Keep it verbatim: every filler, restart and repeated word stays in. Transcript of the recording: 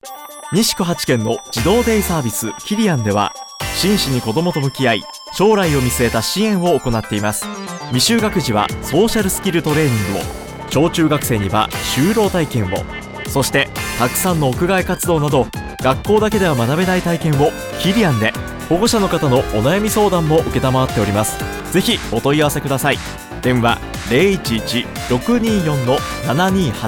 西子八軒の児童デイサービスキリアンでは、真摯に子供と向き合い、将来を見据えた支援を行っています。未就学児はソーシャルスキルトレーニングを、小中学生には就労体験を、そしてたくさんの屋外活動など学校だけでは学べない体験をキリアンで。保護者の方のお悩み相談も承っております。ぜひお問い合わせください。電話 ゼロいちいち ろくにーよん ななにーはち